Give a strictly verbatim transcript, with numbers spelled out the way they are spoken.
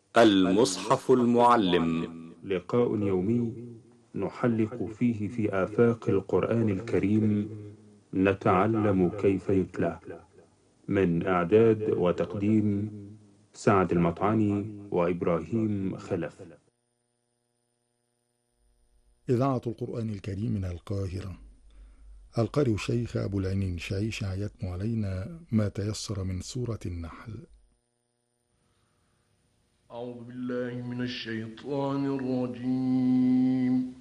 المصحف المعلم. لقاء يومي نحلق فيه في آفاق القرآن الكريم، نتعلم كيف يتلى. من إعداد وتقديم سعد المطعني وإبراهيم خلف. إذاعة القرآن الكريم من القاهرة. القارئ الشيخ أبو العينين شعيشع يتلو علينا ما تيسر من سورة النحل. أعوذ بالله من الشيطان الرجيم.